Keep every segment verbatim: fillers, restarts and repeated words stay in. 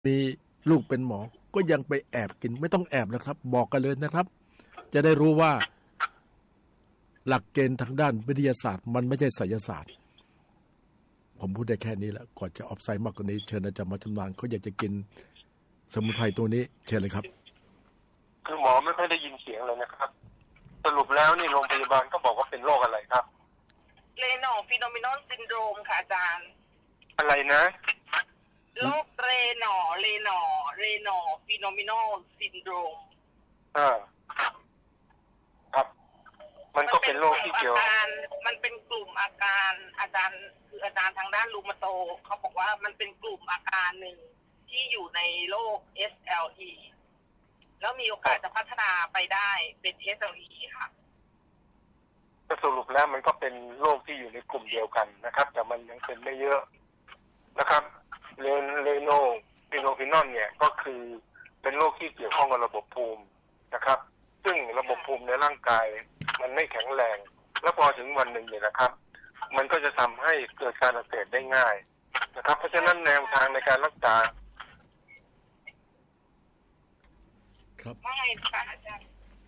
มีลูกเป็นหมอก็ยังไปแอบกินไม่ต้องแอบนะครับบอกกันเลยนะครับจะได้รู้ว่าหลักเกณฑ์ทางด้านวิทยาศาสตร์มันไม่ใช่ไสยศาสตร์ผมพูดได้แค่นี้แหละก่อนจะออฟไซด์มากกว่านี้เชิญอาจารย์มาชำนาญเขาอยากจะกินสมุนไพรตัวนี้เชิญเลยครับคือหมอไม่ค่อยได้ยินเสียงเลยนะครับสรุปแล้วนี่โรงพยาบาลก็บอกว่าเป็นโรคอะไรครับเรโนฟีโนมินอลซินโดรมค่ะอาจารย์อะไรนะโรคเรโนเรโนเรโนฟีโนมินอลซินโดรมอ่าครับมันก็เป็นโรคที่เกี่ยวมันเป็นกลุ่มอาการอาจารย์คืออาจารย์ทางด้านรูมาโตเขาบอกว่ามันเป็นกลุ่มอาการหนึ่งที่อยู่ในโรค เอส แอล อี แล้วมีโอกาสจะพัฒนาไปได้เป็น เอส แอล อี ค่ะสรุปแล้วมันก็เป็นโรคที่อยู่ในกลุ่มเดียวกันนะครับแต่มันยังเป็นไม่เยอะนะครับเรเรโนฟิโนฟินอนเนี่ยก็คือเป็นโรคที่เกี่ยวข้องกับระบบภูมินะครับซึ่งระบบภูมิในร่างกายมันไม่แข็งแรงแล้วพอถึงวันหนึ่งเนี่ยนะครับมันก็จะทำให้เกิดการอักเสบได้ง่ายนะครับเพราะฉะนั้นแนวทางในการรักษาครับไม่ค่ะอาจารย์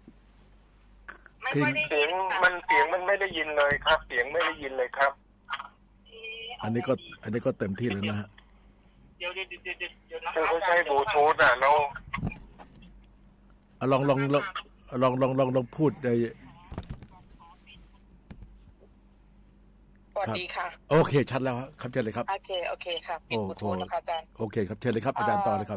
เสียงมันเสียงมันไม่ได้ยินเลยครับเสียงไม่ได้ยินเลยครับอันนี้ก็อันนี้ก็เต็มที่แล้วนะฮะเดี๋ยวเดี๋ยวเดี๋ยวเดี๋ยวเดี๋ยวนะเขาใช้บลูทูธอ่ะเราลองลองลองลองลองลองลองพูดในสวัสดีค่ะโอเคชัดแล้วครับเชิญเลยครับโอเคโอเคครับปิดบลูทูธนะคะอาจารย์โอเคครับเชิญเลยครับอาจารย์ต่อเลยครับ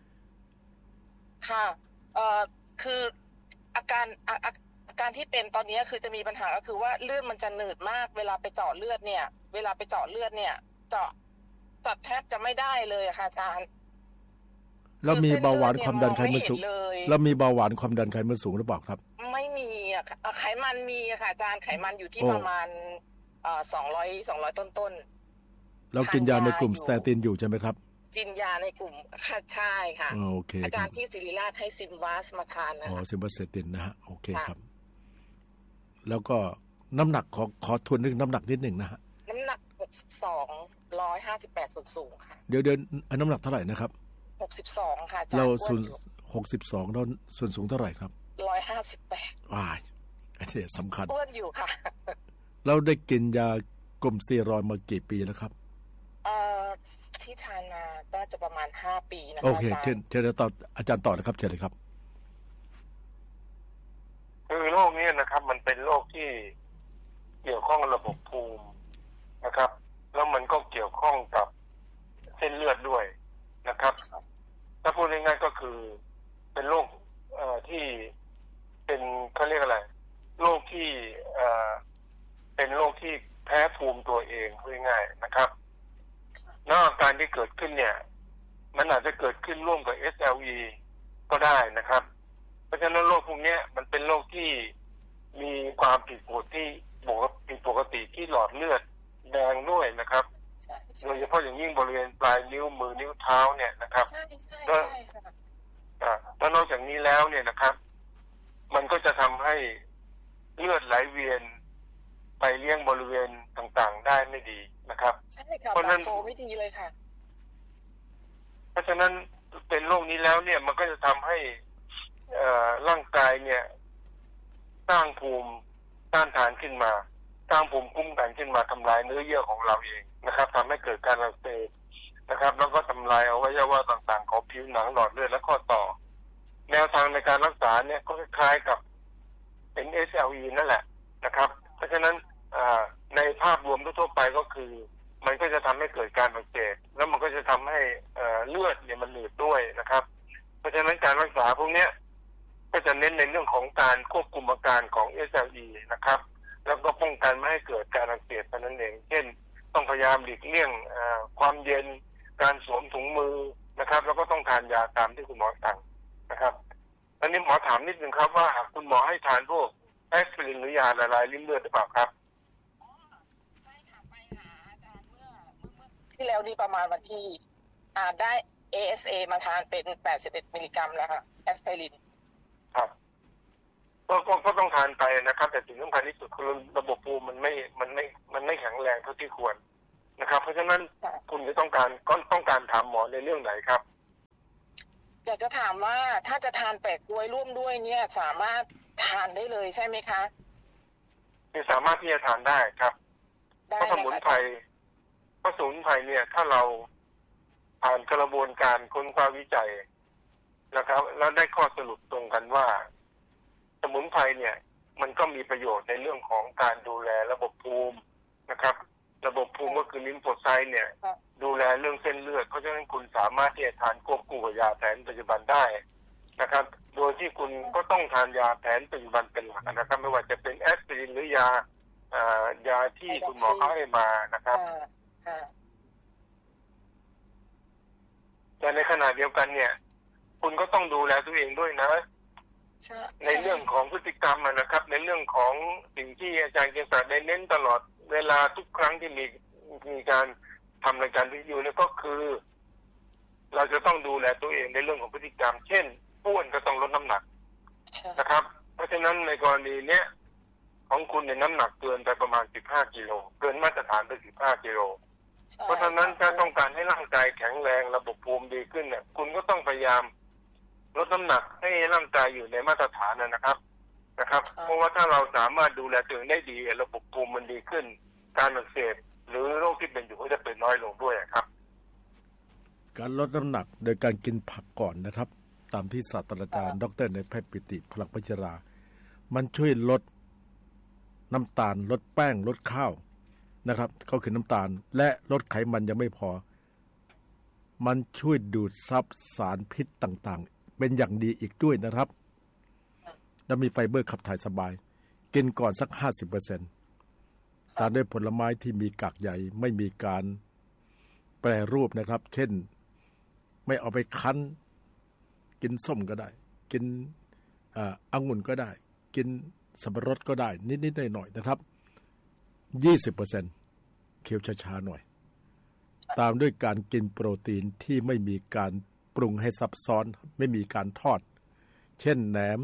ค่ะเอ่อคืออาการอาการที่เป็นตอนนี้คือจะมีปัญหาก็คือว่าเลือดมันจะหนืดมากเวลาไปเจาะเลือดเนี่ยเวลาไปเจาะเลือดเนี่ยเจาะเจาะแทบจะไม่ได้เลยค่ะอาจารย์แล้วมีเบาหวานความดันไขมันสูงแล้วมีเบาหวานความดันไขมันสูงหรือเปล่าครับไม่มีอ่ะไขมันมีค่ะอาจารย์ไขมันอยู่ที่ประมาณเอ่อสองร้อยสองร้อยต้นๆแล้วกินยาในกลุ่มสเตตินอยู่ใช่ไหมครับกินยาในกลุ่มค่ะใช่ค่ะโอเคอาจารย์ที่ศิริราชให้ซิมวาสมาทานนะอ๋อซิมวาสเซตินนะฮะโอเคครับแล้วก็น้ำหนักขอขอทวนนึงน้ำหนักนิดหนึ่งนะฮะน้ำหนักหกสิบสองร้อยห้าสิบแปดส่วนสูงค่ะเดี๋ยวเดี๋ยวน้ำหนักเท่าไหร่นะครับหกสิบสองค่ะเราส่วนหกสิบสองเราส่วนสูงเท่าไหร่ครับร้อยห้าสิบแปดว้ายอันนี้สำคัญอ้วนอยู่ค่ะเราได้กินยากลุ่มสเตียรอยด์มากี่ปีแล้วครับเอ่อที่ทานมาน่าจะประมาณห้าปีนะคะโอเคเชิญเชิญต่ออาจารย์ต่อนะครับเชิญเลยครับคือโรคนี้นะครับมันเป็นโรคที่เกี่ยวข้องกับระบบภูมินะครับแล้วมันก็เกี่ยวข้องกับเส้นเลือดด้วยนะครับถ้าพูดง่ายๆก็คือเป็นโรคเอ่อที่เป็นเขาเรียกอะไรโรคที่เอ่อเป็นโรคที่แพ้ภูมิตัวเองพูดง่ายๆนะครับแล้วอาการที่เกิดขึ้นเนี่ยมันอาจจะเกิดขึ้นร่วมกับ เอส แอล อี ก็ได้นะครับเพราะฉะนั้นโรคพวกนี้มันเป็นโรคที่มีความผิดปกติผิดปกติที่หลอดเลือดแดงด้วยนะครับโดยเฉพาะอย่างยิ่งบริเวณปลายนิ้วมือนิ้วเท้าเนี่ยนะครับแล้วแล้วนอกจากนี้แล้วเนี่ยนะครับมันก็จะทำให้เลือดไหลเวียนไปเลี้ยงบริเวณต่างๆได้ไม่ดีนะครับเพราะนั้นโฟไม่ดีเลยค่ะเพราะฉะนั้นเป็นโรคนี้แล้วเนี่ยมันก็จะทำให้ร่างกายเนี่ยสร้างภูมิต้านทานขึ้นมาสร้างภูมิคุ้มกันขึ้นมาทำลายเนื้อเยื่อของเราเองนะครับทำให้เกิดการอักเสบนะครับแล้วก็ทำลายอวัยวะต่างๆของผิวหนังหลอดเลือดและข้อต่อแนวทางในการรักษาเนี่ยก็คล้ายๆกับเป็น เอส แอล อี นั่นแหละนะครับเพราะฉะนั้นในภาพรวมทั่วไปก็คือมันก็จะทำให้เกิดการอักเสบแล้วมันก็จะทำให้เลือดเนี่ยมันหนืดด้วยนะครับเพราะฉะนั้นการรักษาพวกนี้ก็จะเน้นในเรื่องของการควบคุมอาการของ เอส แอล อี นะครับแล้วก็ป้องกันไม่ให้เกิดการอักเสบนั่นเองเช่นต้องพยายามหลีกเลี่ยงความเย็นการสวมถุงมือนะครับแล้วก็ต้องทานยาตามที่คุณหมอสั่งนะครับอันนี้หมอถามนิดนึงครับว่าคุณหมอให้ทานพวกแอสไพรินหรือยาละลายริ่มเลือดหรือเปล่าครับอ๋อใช่ค่ะไปหาอาจารย์เมื่อเมื่อที่แล้วนี่ประมาณวันที่อ่าได้ เอ เอส เอ มาทานเป็นแปดสิบเอ็ดมิลลิกรัมแล้วค่ะแอสไพรินครับก็ก็ต้องทานไปนะครับแต่สิ่งสำคัญที่สุดคือระบบภูมิมันไม่มันไม่มันไม่แข็งแรงเท่าที่ควรนะครับเพราะฉะนั้นคุณจะต้องการก็ต้องการถามหมอในเรื่องไหนครับอยากจะถามว่าถ้าจะทานแปะกล้วยร่วมด้วยเนี่ยสามารถทานได้เลยใช่ไหมคะคือสามารถที่จะทานได้ครับเพราะสมุนไพรเพราะสมุนไพรเนี่ยถ้าเราผ่านกระบวนการค้นคว้าวิจัยนะครับแล้วได้ข้อสรุปตรงกันว่าสมุนไพรเนี่ยมันก็มีประโยชน์ในเรื่องของการดูแลระบบภูมินะครับระบบภูมิก็คือลิมโฟไซต์เนี่ยดูแลเรื่องเส้นเลือดเพราะฉะนั้นคุณสามารถที่จะทานควบคู่กับยาแผนปัจจุบันได้นะครับโดยที่คุณก็ต้องทานยาแผนปัจจุบันเป็นหลักนะครับไม่ว่าจะเป็นแอสไพรินหรือยายาที่คุณหมอเขาให้มานะครับแต่ในขณะเดียวกันเนี่ยคุณก็ต้องดูแลตัวเองด้วยนะในเรื่องของพฤติกรรมนะครับในเรื่องของสิ่งที่อาจารย์เกษตรได้เน้นตลอดเวลาทุกครั้งที่มีมีการทำรายการวิทยุเนี่ยก็คือเราจะต้องดูแลตัวเองในเรื่องของพฤติกรรมเช่นอ้วนก็ต้องลดน้ำหนักนะครับเพราะฉะนั้นในกรณีเนี้ยของคุณเนี่ยน้ำหนักเกินไปประมาณสิบห้ากิโลเกินมาตรฐานไปสิบห้ากิโลเพราะฉะนั้นถ้าต้องการให้ร่างกายแข็งแรงระบบภูมิดีขึ้นเนี่ยคุณก็ต้องพยายามลดน้ำหนักให้ร่างกายอยู่ในมาตรฐานนะครับนะครับเพราะว่าถ้าเราสามารถดูแลตัวเองได้ดีระบบภูมิมันดีขึ้นการอักเสบหรือโรคที่เป็นอยู่ก็จะเป็นน้อยลงด้วยครับการลดน้ำหนักโดยการกินผักก่อนนะครับตามที่ศาสตราจารย์ดร.นายแพทย์ปิติพลักพัชรามันช่วยลดน้ำตาลลดแป้งลดข้าวนะครับก็คือน้ำตาลและลดไขมันยังไม่พอมันช่วยดูดซับสารพิษต่างๆเป็นอย่างดีอีกด้วยนะครับและมีไฟเบอร์ขับถ่ายสบายกินก่อนสัก ห้าสิบเปอร์เซ็นต์ ตามด้วยผลไม้ที่มีกากใยไม่มีการแปรรูปนะครับเช่นไม่เอาไปคั้นกินส้มก็ได้กินองุ่นก็ได้กินสับปะรดก็ได้นิดๆหน่อยๆนะครับ ยี่สิบเปอร์เซ็นต์ เคี้ยวช้าๆหน่อยตามด้วยการกินโปรตีนที่ไม่มีการปรุงให้ซับซ้อนไม่มีการทอดเช่นแหนม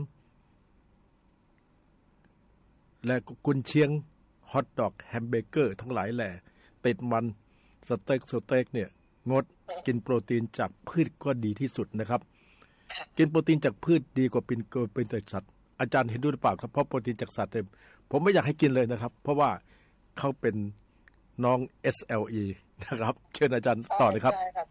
และกุนเชียงฮอทดอกแฮมเบอร์เกอร์ทั้งหลายแหล่ติดมันสเต็กสเต็กเนี่ยงดกินโปรตีนจากพืชก็ดีที่สุดนะครับกินโปรตีนจากพืชดีกว่าเป็นโปรตีนจากสัตว์อาจารย์เห็นด้วยหรือเปล่าครับเพราะโปรตีนจากสัตว์เนี่ยผมไม่อยากให้กินเลยนะครับเพราะว่าเขาเป็นน้อง เอส แอล อี นะครับเชิญอาจารย์ต่อเลยครับ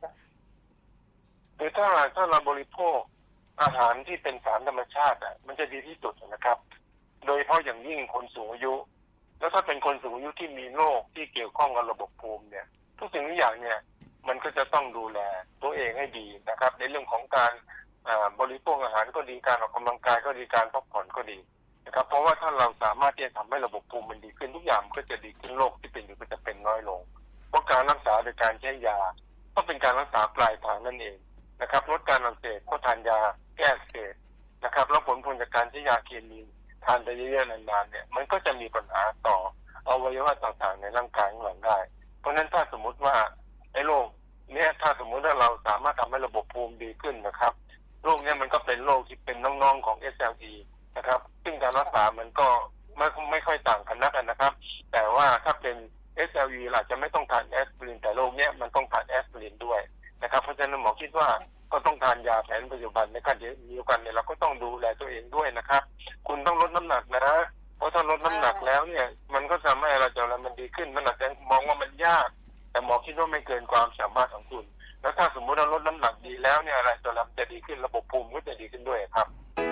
คือถ้าถ้าเราบริโภคอาหารที่เป็นสารธรรมชาติอ่ะมันจะดีที่สุดนะครับโดยเฉพาะอย่างยิ่งคนสูงอายุแล้วถ้าเป็นคนสูงอายุที่มีโรคที่เกี่ยวข้องกับระบบภูมิเนี่ยทุกสิ่งทุกอย่างเนี่ยมันก็จะต้องดูแลตัวเองให้ดีนะครับในเรื่องของการบริโภคอาหารก็ดีการออกกำลังกายก็ดีการพักผ่อนก็ดีนะครับเพราะว่าถ้าเราสามารถที่จะทำให้ระบบภูมิมันดีขึ้นทุกอย่างก็จะดีขึ้นโรคที่เป็นอยู่ก็จะเป็นน้อยลงเพราะการรักษาโดยการใช้ยาก็เป็นการรักษาปลายทางนั่นเองนะครับลดการอักเสบก็ทานยาแก้อักเสบนะครับแล้วผลพลจากการใช้ยาเคมีทานไปเรื่อยๆนานๆเนี่ยมันก็จะมีปัญหาต่ออวัยวะต่างๆในร่างกายของเราได้เพราะฉะนั้นถ้าสมมติว่าไอ้โรคเนี่ยถ้าสมมติว่าเราสามารถทำให้ระบบภูมิดีขึ้นนะครับโรคนี้มันก็เป็นโรคที่เป็นน้องๆของ เอส แอล อี นะครับซึ่งการรักษามันก็ไม่ไม่ค่อยต่างกันนักนะครับแต่ว่าถ้าเป็น เอส แอล อี อาจจะไม่ต้องทานแอสไพรินแต่โรคนี้มันต้องทานแอสไพรินด้วยนะครับเพราะฉะนั้นหมอคิดว่าก็ต้องทานยาแผนปัจจุบันในขณะเดียวกันเนี่ยเราก็ต้องดูแลตัวเองด้วยนะครับคุณต้องลดน้ำหนักนะเพราะถ้าลดน้ำหนักแล้วเนี่ยมันก็ทำให้เราจะมันดีขึ้นมันอาจจะมองว่ามันยากแต่หมอคิดว่าไม่เกินความสามารถของคุณแล้วถ้าสมมติเราลดน้ำหนักดีแล้วเนี่ยอะไรตัวเราจะดีขึ้นระบบภูมิก็จะดีขึ้นด้วยครับ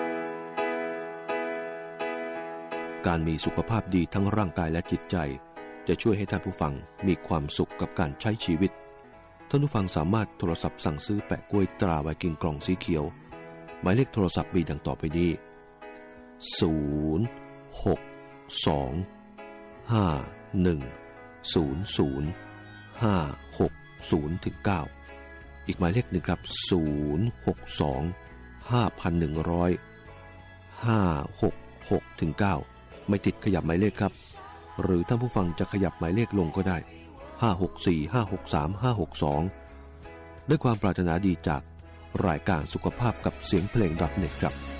การมีสุขภาพดีทั้งร่างกายและจิตใจจะช่วยให้ท่านผู้ฟังมีความสุขกับการใช้ชีวิตท่านผู้ฟังสามารถโทรศัพท์สั่งซื้อแปะกล้วยตราไวกิ้งกล่องสีเขียวหมายเลขโทรศัพท์มีดังต่อไปนี้ศูนย์ หก สอง ห้า หนึ่ง ศูนย์ ศูนย์ ห้า หก ศูนย์ ถึง เก้าอีกหมายเลขหนึ่งครับศูนย์ หก สอง ห้า หนึ่ง ศูนย์ ห้า หก หก ถึง เก้าไม่ติดขยับหมายเลขครับหรือท่านผู้ฟังจะขยับหมายเลขลงก็ได้ห้า หก สี่ ห้า หก สาม ห้า หก สองด้วยความปรารถนาดีจากรายการสุขภาพกับเสียงเพลง .เน็ต ครับ